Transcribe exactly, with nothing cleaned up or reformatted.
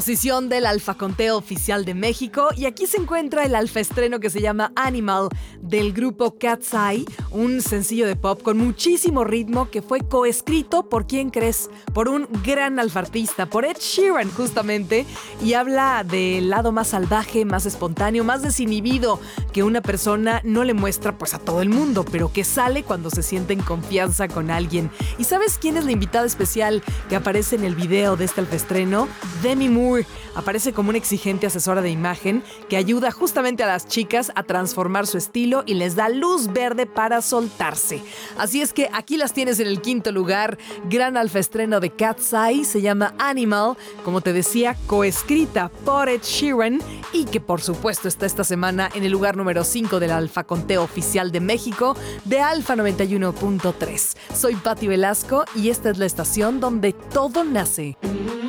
Posición del Alfa Conteo Oficial de México, y aquí se encuentra el alfa estreno que se llama Animal del grupo Cat's Eye, un sencillo de pop con muchísimo ritmo que fue coescrito por ¿quién crees? Por un gran alfartista, por Ed Sheeran justamente, y habla del lado más salvaje, más espontáneo, más desinhibido que una persona no le muestra pues a todo el mundo, pero que sale cuando se siente en confianza con alguien. ¿Y sabes quién es la invitada especial que aparece en el video de este alfa estreno? Demi Moore. Aparece como una exigente asesora de imagen que ayuda justamente a las chicas a transformar su estilo y les da luz verde para soltarse. Así es que aquí las tienes en el quinto lugar. Gran alfa estreno de Cat's Eye, se llama Animal, como te decía, coescrita por Ed Sheeran, y que por supuesto está esta semana en el lugar número cinco del Alfa Conteo Oficial de México de Alfa noventa y uno punto tres. Soy Patti Velasco y esta es la estación donde todo nace.